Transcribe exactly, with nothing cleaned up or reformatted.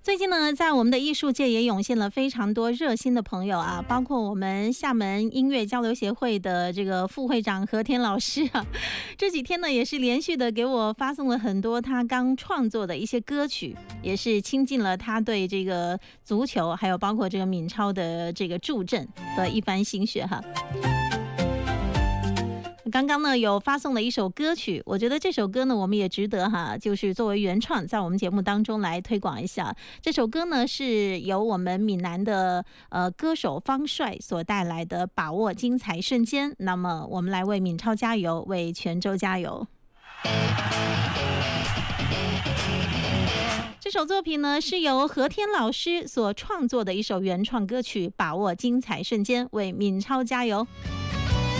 最近呢，在我们的艺术界也涌现了非常多热心的朋友啊，包括我们厦门音乐交流协会的这个副会长何天老师啊，这几天呢也是连续的给我发送了很多他刚创作的一些歌曲，也是倾尽了他对这个足球还有包括这个闽超的这个助阵的一番心血哈。刚刚呢有发送了一首歌曲，我觉得这首歌呢我们也值得哈，就是作为原创在我们节目当中来推广一下。这首歌呢是由我们闽南的呃歌手方帅所带来的《把握精彩瞬间》，那么我们来为闽超加油，为泉州加油。这首作品呢是由何天老师所创作的一首原创歌曲《把握精彩瞬间》，为闽超加油。